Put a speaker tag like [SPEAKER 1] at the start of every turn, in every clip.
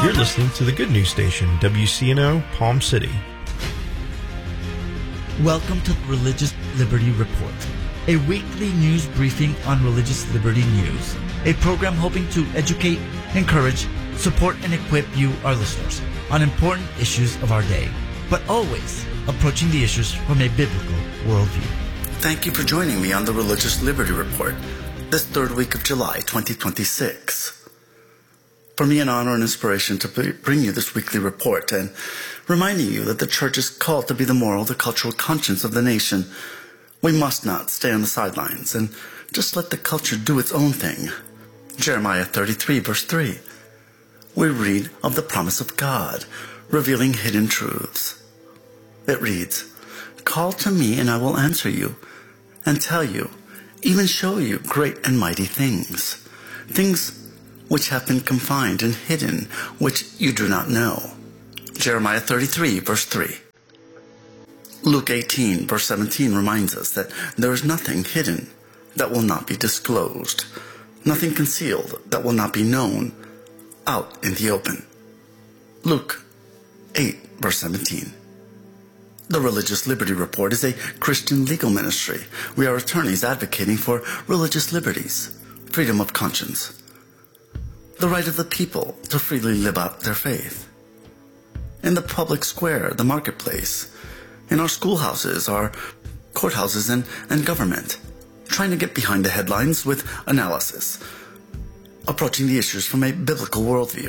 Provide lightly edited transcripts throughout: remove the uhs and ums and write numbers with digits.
[SPEAKER 1] You're listening to the Good News Station, WCNO, Palm City.
[SPEAKER 2] Welcome to the Religious Liberty Report, a weekly news briefing on religious liberty news, a program hoping to educate, encourage, support, and equip you, our listeners, on important issues of our day, but always approaching the issues from a biblical worldview.
[SPEAKER 3] Thank you for joining me on the Religious Liberty Report, this third week of July 2026. For me, an honor and inspiration to bring you this weekly report and reminding you that the church is called to be the moral, the cultural conscience of the nation. We must not stay on the sidelines and just let the culture do its own thing. Jeremiah 33, verse 3. We read of the promise of God, revealing hidden truths. It reads, "Call to me and I will answer you and tell you, even show you great and mighty things. Things which have been confined and hidden, which you do not know." Jeremiah 33, verse 3. Luke 18, verse 17 reminds us that there is nothing hidden that will not be disclosed, nothing concealed that will not be known out in the open. Luke 8, verse 17. The Religious Liberty Report is a Christian legal ministry. We are attorneys advocating for religious liberties, freedom of conscience, the right of the people to freely live out their faith. In the public square, the marketplace, in our schoolhouses, our courthouses, and government, trying to get behind the headlines with analysis, approaching the issues from a biblical worldview.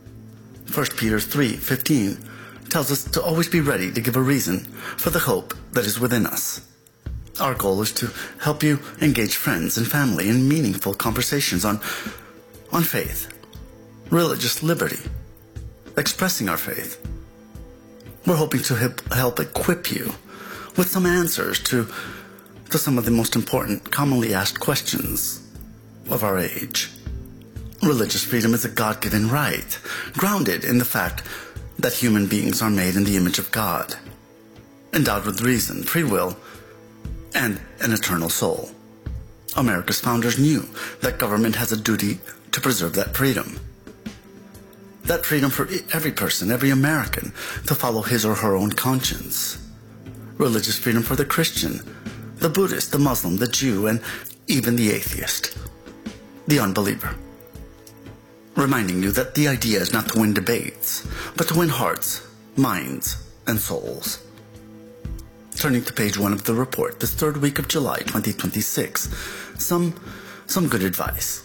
[SPEAKER 3] 1 Peter 3:15 tells us to always be ready to give a reason for the hope that is within us. Our goal is to help you engage friends and family in meaningful conversations on faith, religious liberty, expressing our faith. We're hoping to help equip you with some answers to some of the most important commonly asked questions of our age. Religious freedom is a God-given right, grounded in the fact that human beings are made in the image of God, endowed with reason, free will, and an eternal soul. America's founders knew that government has a duty to preserve that freedom. That freedom for every person, every American, to follow his or her own conscience. Religious freedom for the Christian, the Buddhist, the Muslim, the Jew, and even the atheist, the unbeliever. Reminding you that the idea is not to win debates, but to win hearts, minds, and souls. Turning to page 1 of the report, this third week of July 2026, some good advice.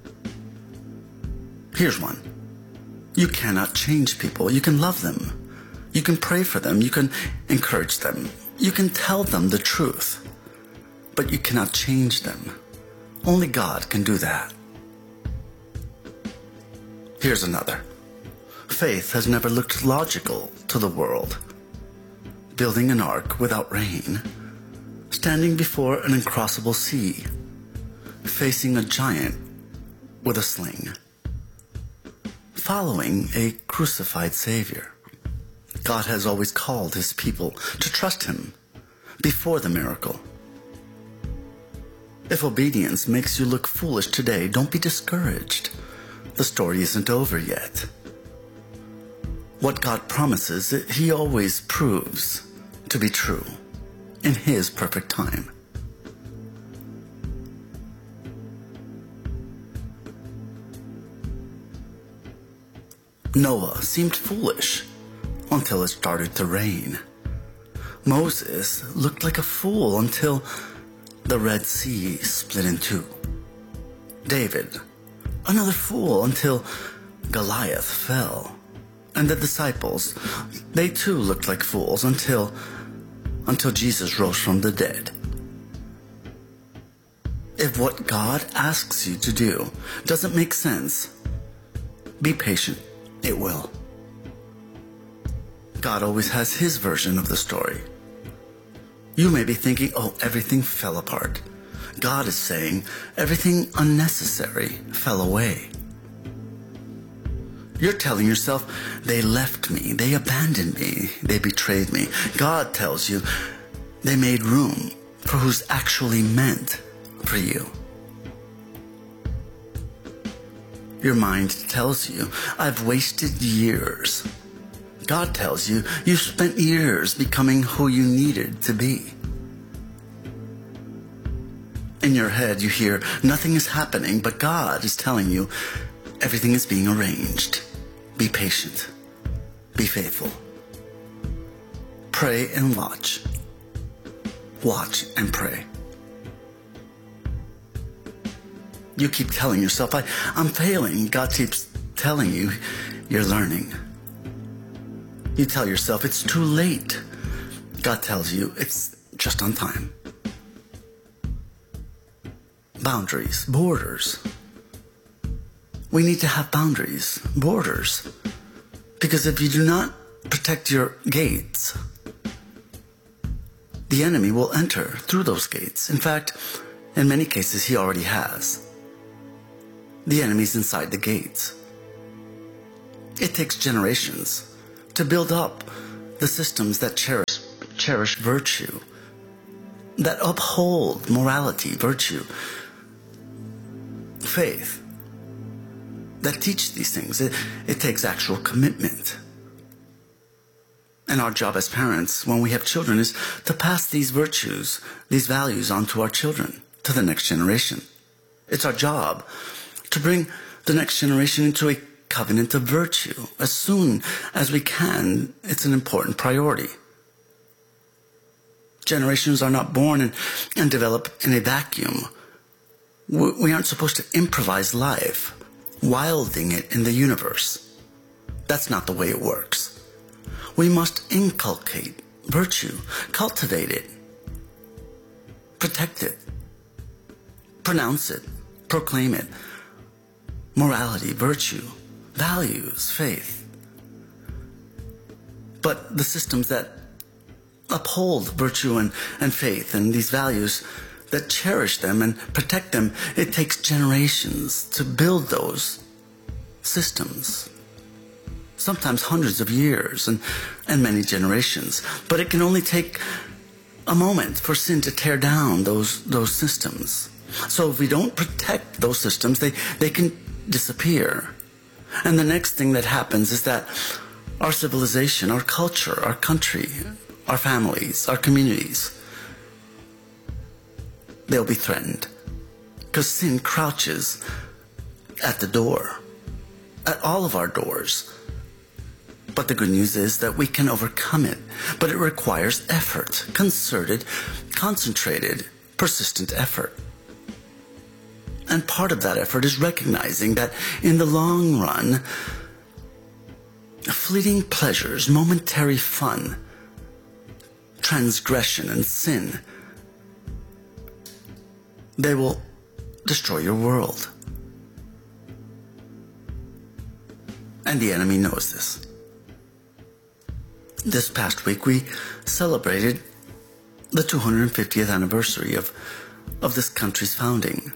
[SPEAKER 3] Here's one. You cannot change people. You can love them. You can pray for them. You can encourage them. You can tell them the truth. But you cannot change them. Only God can do that. Here's another. Faith has never looked logical to the world. Building an ark without rain. Standing before an uncrossable sea. Facing a giant with a sling. Following a crucified Savior. God has always called his people to trust him before the miracle. If obedience makes you look foolish today, don't be discouraged. The story isn't over yet. What God promises, he always proves to be true in his perfect time. Noah seemed foolish until it started to rain. Moses looked like a fool until the Red Sea split in two. David, another fool until Goliath fell. And the disciples, they too looked like fools until Jesus rose from the dead. If what God asks you to do doesn't make sense, be patient. It will. God always has his version of the story. You may be thinking, oh, everything fell apart. God is saying, everything unnecessary fell away. You're telling yourself, they left me, they abandoned me, they betrayed me. God tells you, they made room for who's actually meant for you. Your mind tells you, I've wasted years. God tells you, you've spent years becoming who you needed to be. In your head, you hear, nothing is happening, but God is telling you, everything is being arranged. Be patient. Be faithful. Pray and watch. Watch and pray. You keep telling yourself, I'm failing. God keeps telling you, you're learning. You tell yourself, it's too late. God tells you, it's just on time. Boundaries, borders. We need to have boundaries, borders. Because if you do not protect your gates, the enemy will enter through those gates. In fact, in many cases, he already has. The enemy's inside the gates. It takes generations to build up the systems that cherish virtue, that uphold morality, virtue, faith, that teach these things. It takes actual commitment. And our job as parents, when we have children, is to pass these virtues, these values on to our children, to the next generation. It's our job to bring the next generation into a covenant of virtue. As soon as we can, it's an important priority. Generations are not born and develop in a vacuum. We aren't supposed to improvise life, wilding it in the universe. That's not the way it works. We must inculcate virtue, cultivate it, protect it, pronounce it, proclaim it. Morality, virtue, values, faith. But the systems that uphold virtue and faith and these values, that cherish them and protect them, it takes generations to build those systems. Sometimes hundreds of years and many generations. But it can only take a moment for sin to tear down those systems. So if we don't protect those systems, they can disappear. And the next thing that happens is that our civilization, our culture, our country, our families, our communities, they'll be threatened. Because sin crouches at the door, at all of our doors. But the good news is that we can overcome it. But it requires effort, concerted, concentrated, persistent effort. And part of that effort is recognizing that in the long run, fleeting pleasures, momentary fun, transgression and sin, they will destroy your world. And the enemy knows this. This past week we celebrated the 250th anniversary of this country's founding.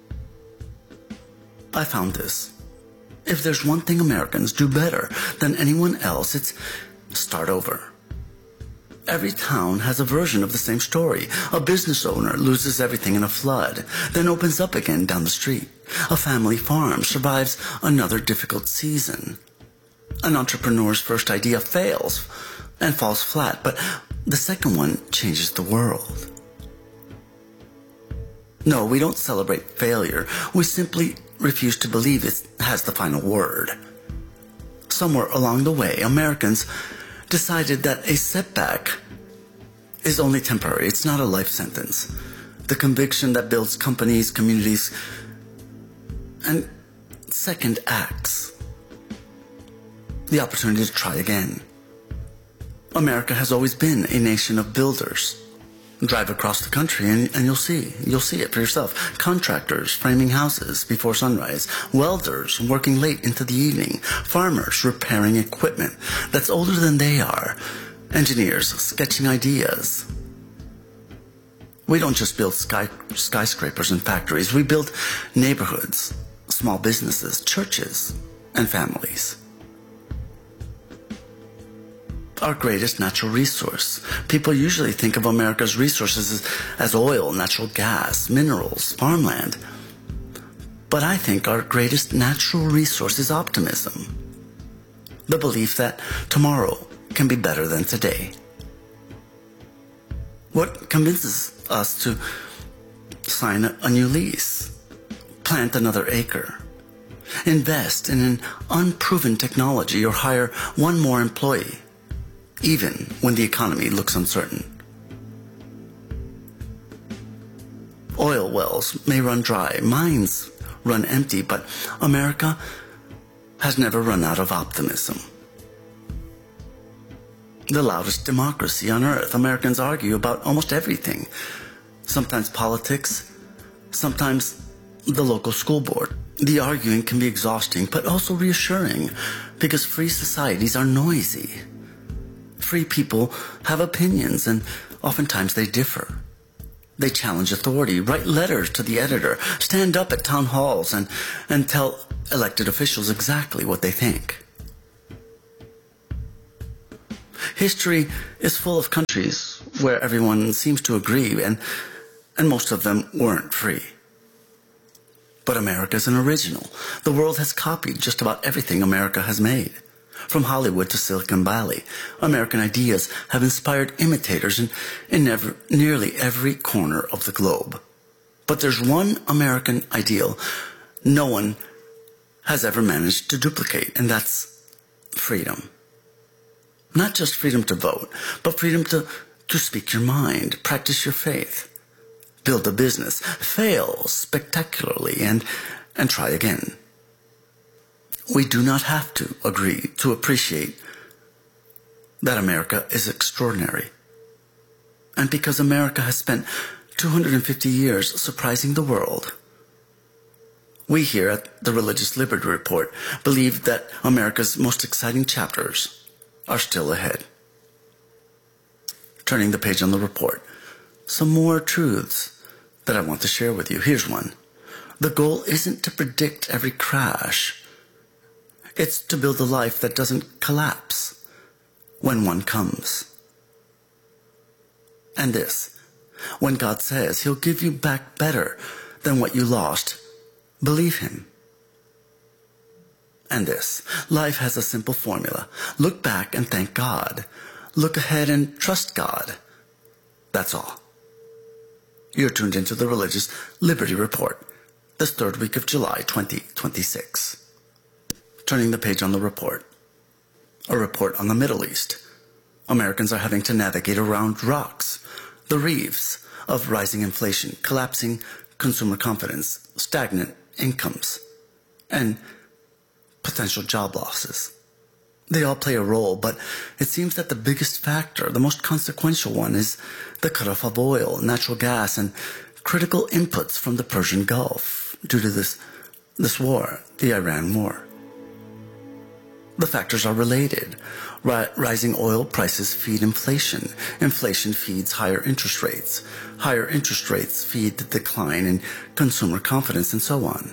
[SPEAKER 3] I found this. If there's one thing Americans do better than anyone else, it's start over. Every town has a version of the same story. A business owner loses everything in a flood, then opens up again down the street. A family farm survives another difficult season. An entrepreneur's first idea fails and falls flat, but the second one changes the world. No, we don't celebrate failure. We simply refuse to believe it has the final word. Somewhere along the way, Americans decided that a setback is only temporary. It's not a life sentence. The conviction that builds companies, communities, and second acts. The opportunity to try again. America has always been a nation of builders. Drive across the country and you'll see it for yourself. Contractors framing houses before sunrise, welders working late into the evening, farmers repairing equipment that's older than they are, engineers sketching ideas. We don't just build skyscrapers and factories, we build neighborhoods, small businesses, churches, and families. Our greatest natural resource. People usually think of America's resources as oil, natural gas, minerals, farmland. But I think our greatest natural resource is optimism. The belief that tomorrow can be better than today. What convinces us to sign a new lease, plant another acre, invest in an unproven technology, or hire one more employee, even when the economy looks uncertain? Oil wells may run dry, mines run empty, but America has never run out of optimism. The loudest democracy on earth, Americans argue about almost everything. Sometimes politics, sometimes the local school board. The arguing can be exhausting, but also reassuring, because free societies are noisy. Free people have opinions, and oftentimes they differ. They challenge authority, write letters to the editor, stand up at town halls, and tell elected officials exactly what they think. History is full of countries where everyone seems to agree, and most of them weren't free. But America is an original. The world has copied just about everything America has made. From Hollywood to Silicon Valley, American ideas have inspired imitators in nearly every corner of the globe. But there's one American ideal no one has ever managed to duplicate, and that's freedom. Not just freedom to vote, but freedom to speak your mind, practice your faith, build a business, fail spectacularly, and try again. We do not have to agree to appreciate that America is extraordinary. And because America has spent 250 years surprising the world, we here at the Religious Liberty Report believe that America's most exciting chapters are still ahead. Turning the page on the report, some more truths that I want to share with you. Here's one. The goal isn't to predict every crash. It's to build a life that doesn't collapse when one comes. And this, when God says He'll give you back better than what you lost, believe Him. And this, life has a simple formula. Look back and thank God. Look ahead and trust God. That's all. You're tuned into the Religious Liberty Report, this third week of July 2026. Turning the page on the report. A report on the Middle East. Americans are having to navigate around rocks, the reefs of rising inflation, collapsing consumer confidence, stagnant incomes, and potential job losses. They all play a role, but it seems that the biggest factor, the most consequential one, is the cutoff of oil, natural gas, and critical inputs from the Persian Gulf due to this war, the Iran war. The factors are related. Rising oil prices feed inflation. Inflation feeds higher interest rates. Higher interest rates feed the decline in consumer confidence, and so on.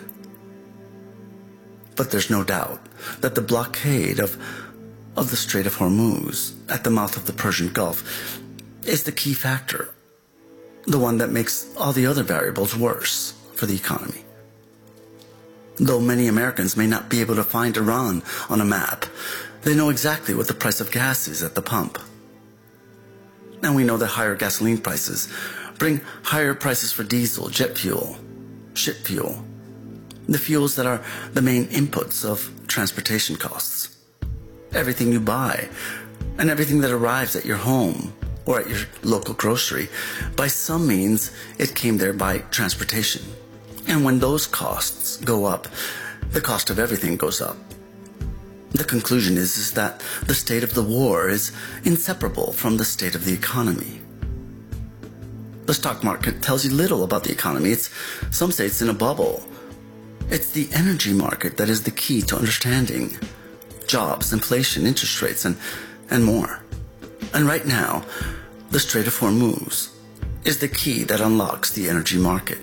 [SPEAKER 3] But there's no doubt that the blockade of the Strait of Hormuz at the mouth of the Persian Gulf is the key factor, the one that makes all the other variables worse for the economy. Though many Americans may not be able to find Iran on a map, they know exactly what the price of gas is at the pump. And we know that higher gasoline prices bring higher prices for diesel, jet fuel, ship fuel, the fuels that are the main inputs of transportation costs. Everything you buy and everything that arrives at your home or at your local grocery, by some means, it came there by transportation. And when those costs go up, the cost of everything goes up. The conclusion is that the state of the war is inseparable from the state of the economy. The stock market tells you little about the economy. Some say it's in a bubble. It's the energy market that is the key to understanding jobs, inflation, interest rates, and more. And right now, the Strait of Hormuz is the key that unlocks the energy market.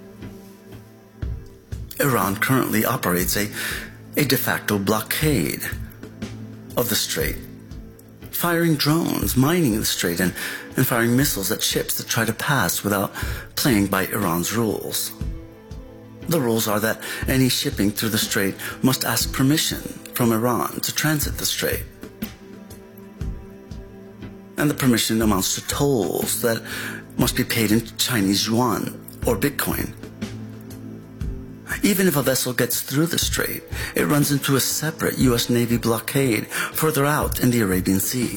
[SPEAKER 3] Iran currently operates a de facto blockade of the strait, firing drones, mining the strait, and firing missiles at ships that try to pass without playing by Iran's rules. The rules are that any shipping through the strait must ask permission from Iran to transit the strait. And the permission amounts to tolls that must be paid in Chinese yuan or Bitcoin. Even if a vessel gets through the strait, it runs into a separate U.S. Navy blockade further out in the Arabian Sea.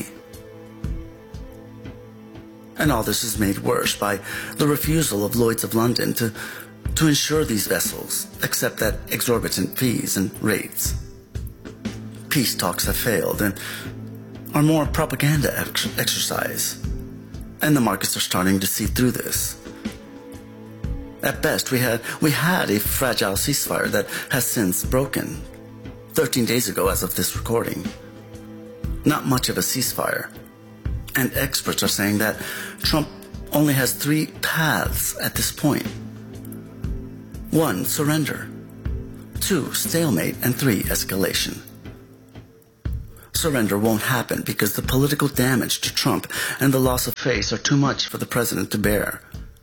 [SPEAKER 3] And all this is made worse by the refusal of Lloyd's of London to insure these vessels, except at exorbitant fees and rates. Peace talks have failed and are more propaganda exercise, and the markets are starting to see through this. At best, we had a fragile ceasefire that has since broken 13 days ago as of this recording. Not much of a ceasefire, and experts are saying that Trump only has 3 paths at this point. 1, surrender. 2, stalemate. And 3, escalation. Surrender won't happen because the political damage to Trump and the loss of face are too much for the president to bear.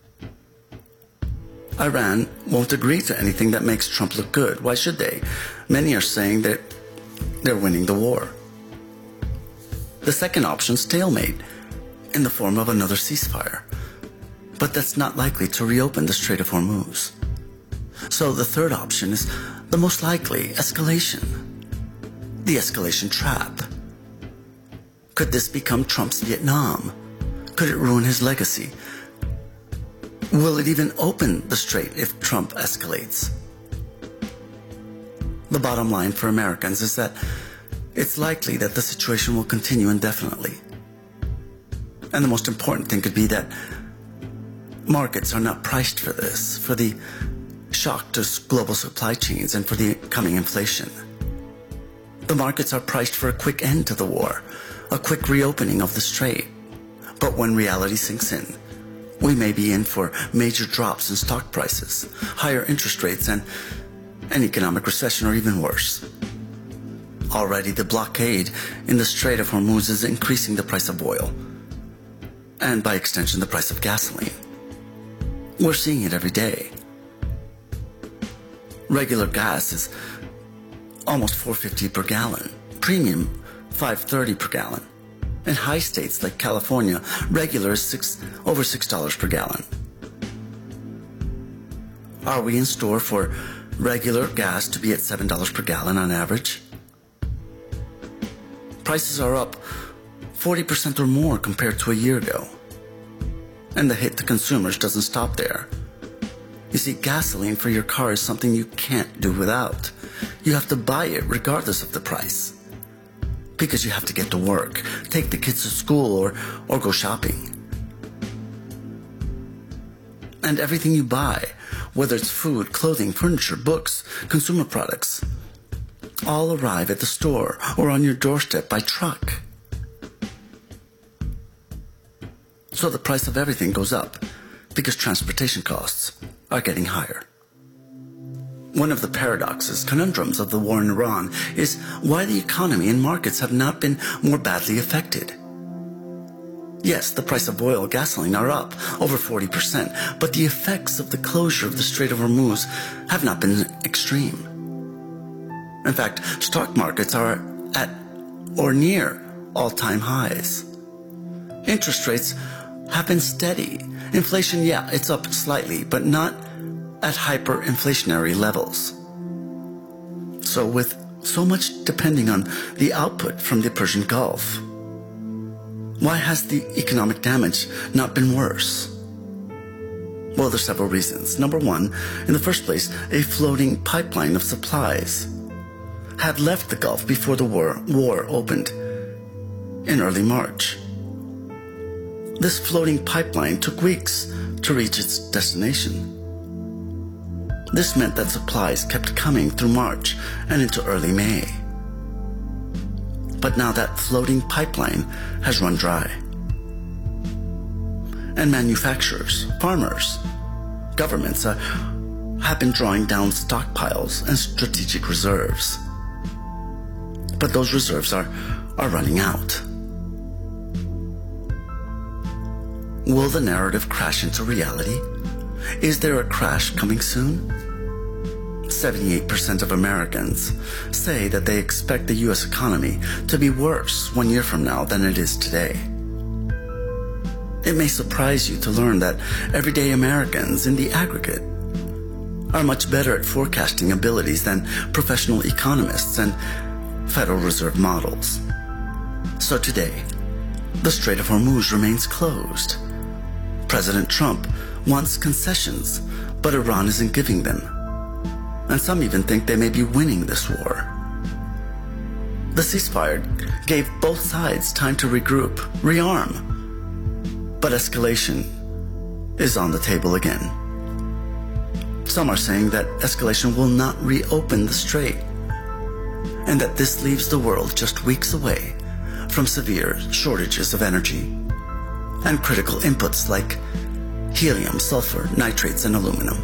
[SPEAKER 3] Iran won't agree to anything that makes Trump look good. Why should they? Many are saying that they're winning the war. The second option, stalemate, in the form of another ceasefire. But that's not likely to reopen the Strait of Hormuz. So the third option is the most likely, escalation. The escalation trap. Could this become Trump's Vietnam? Could it ruin his legacy? Will it even open the strait if Trump escalates? The bottom line for Americans is that it's likely that the situation will continue indefinitely. And the most important thing could be that markets are not priced for this, for the shock to global supply chains and for the coming inflation. The markets are priced for a quick end to the war, a quick reopening of the strait. But when reality sinks in, we may be in for major drops in stock prices, higher interest rates, and an economic recession or even worse. Already the blockade in the Strait of Hormuz is increasing the price of oil, and by extension the price of gasoline. We're seeing it every day. Regular gas is almost $4.50 per gallon, premium $5.30 per gallon. In high states like California, regular is over $6 per gallon. Are we in store for regular gas to be at $7 per gallon on average? Prices are up 40% or more compared to a year ago. And the hit to consumers doesn't stop there. You see, gasoline for your car is something you can't do without. You have to buy it regardless of the price. Because you have to get to work, take the kids to school, or go shopping. And everything you buy, whether it's food, clothing, furniture, books, consumer products, all arrive at the store or on your doorstep by truck. So the price of everything goes up because transportation costs are getting higher. One of the paradoxes, conundrums of the war in Iran is why the economy and markets have not been more badly affected. Yes, the price of oil, gasoline are up over 40%, but the effects of the closure of the Strait of Hormuz have not been extreme. In fact, stock markets are at or near all-time highs. Interest rates have been steady. Inflation, yeah, it's up slightly, but not at hyperinflationary levels. So with so much depending on the output from the Persian Gulf, why has the economic damage not been worse? Well, there's several reasons. Number one, in the first place, a floating pipeline of supplies had left the Gulf before the war opened in early March. This floating pipeline took weeks to reach its destination. This meant that supplies kept coming through March and into early May. But now that floating pipeline has run dry. And manufacturers, farmers, governments have been drawing down stockpiles and strategic reserves. But those reserves are running out. Will the narrative crash into reality? Is there a crash coming soon? 78% of Americans say that they expect the U.S. economy to be worse 1 year from now than it is today. It may surprise you to learn that everyday Americans in the aggregate are much better at forecasting abilities than professional economists and Federal Reserve models. So today, the Strait of Hormuz remains closed. President Trump wants concessions, but Iran isn't giving them. And some even think they may be winning this war. The ceasefire gave both sides time to regroup, rearm. But escalation is on the table again. Some are saying that escalation will not reopen the strait, and that this leaves the world just weeks away from severe shortages of energy and critical inputs like helium, sulfur, nitrates, and aluminum.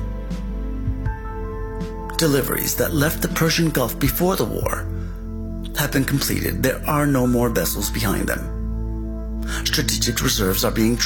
[SPEAKER 3] Deliveries that left the Persian Gulf before the war have been completed. There are no more vessels behind them. Strategic reserves are being